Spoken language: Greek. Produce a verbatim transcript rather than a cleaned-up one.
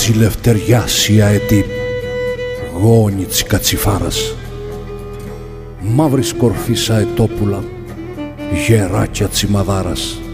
Ουράζει λευτεριάς η αετή, γόνη της κατσιφάρας. Μαύρης κορφής αετόπουλα, γεράκια τσιμαδάρας.